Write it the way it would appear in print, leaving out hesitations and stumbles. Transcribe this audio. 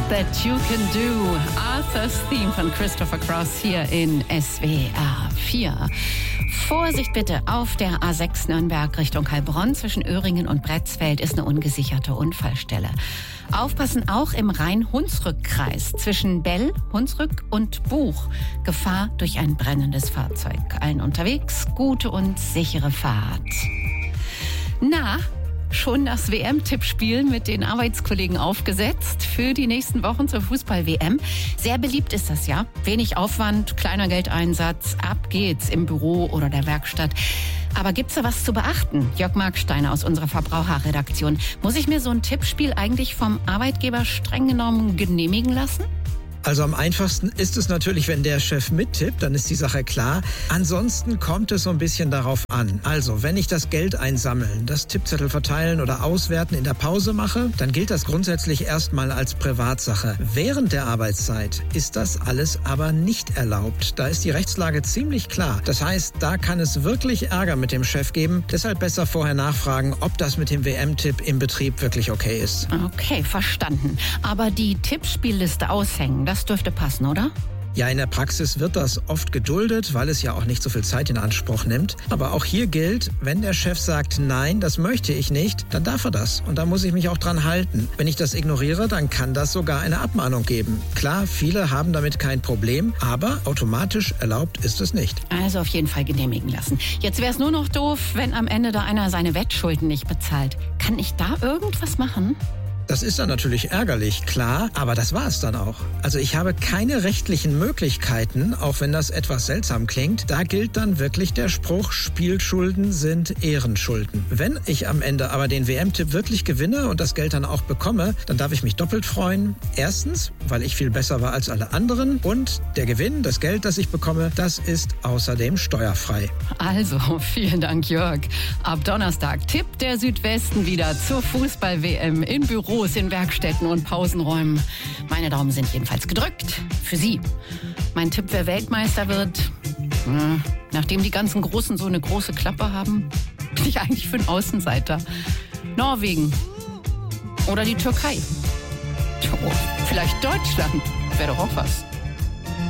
That You Can Do. Arthur's Theme von Christopher Cross hier in SWR 4. Vorsicht bitte, auf der A6 Nürnberg Richtung Heilbronn zwischen Öhringen und Bretzfeld ist eine ungesicherte Unfallstelle. Aufpassen auch im Rhein-Hunsrück-Kreis zwischen Bell, Hunsrück und Buch. Gefahr durch ein brennendes Fahrzeug. Allen unterwegs gute und sichere Fahrt. Na, schon das WM-Tippspiel mit den Arbeitskollegen aufgesetzt für die nächsten Wochen zur Fußball-WM. Sehr beliebt ist das ja. Wenig Aufwand, kleiner Geldeinsatz, ab geht's im Büro oder der Werkstatt. Aber gibt's da was zu beachten? Jörg Marksteiner aus unserer Verbraucherredaktion. Muss ich mir so ein Tippspiel eigentlich vom Arbeitgeber streng genommen genehmigen lassen? Also am einfachsten ist es natürlich, wenn der Chef mittippt, dann ist die Sache klar. Ansonsten kommt es so ein bisschen darauf an. Also, wenn ich das Geld einsammeln, das Tippzettel verteilen oder auswerten in der Pause mache, dann gilt das grundsätzlich erstmal als Privatsache. Während der Arbeitszeit ist das alles aber nicht erlaubt. Da ist die Rechtslage ziemlich klar. Das heißt, da kann es wirklich Ärger mit dem Chef geben. Deshalb besser vorher nachfragen, ob das mit dem WM-Tipp im Betrieb wirklich okay ist. Okay, verstanden. Aber die Tippspielliste aushängen, das dürfte passen, oder? Ja, in der Praxis wird das oft geduldet, weil es ja auch nicht so viel Zeit in Anspruch nimmt. Aber auch hier gilt, wenn der Chef sagt, nein, das möchte ich nicht, dann darf er das. Und da muss ich mich auch dran halten. Wenn ich das ignoriere, dann kann das sogar eine Abmahnung geben. Klar, viele haben damit kein Problem, aber automatisch erlaubt ist es nicht. Also auf jeden Fall genehmigen lassen. Jetzt wäre es nur noch doof, wenn am Ende da einer seine Wettschulden nicht bezahlt. Kann ich da irgendwas machen? Das ist dann natürlich ärgerlich, klar, aber das war es dann auch. Also ich habe keine rechtlichen Möglichkeiten, auch wenn das etwas seltsam klingt. Da gilt dann wirklich der Spruch, Spielschulden sind Ehrenschulden. Wenn ich am Ende aber den WM-Tipp wirklich gewinne und das Geld dann auch bekomme, dann darf ich mich doppelt freuen. Erstens, weil ich viel besser war als alle anderen und der Gewinn, das Geld, das ich bekomme, das ist außerdem steuerfrei. Also, vielen Dank, Jörg. Ab Donnerstag Tipp der Südwesten wieder zur Fußball-WM in Büros, in Werkstätten und Pausenräumen. Meine Daumen sind jedenfalls gedrückt. Für Sie. Mein Tipp, wer Weltmeister wird, nachdem die ganzen Großen so eine große Klappe haben, bin ich eigentlich für einen Außenseiter. Norwegen oder die Türkei. Oh, vielleicht Deutschland. Wäre doch auch was.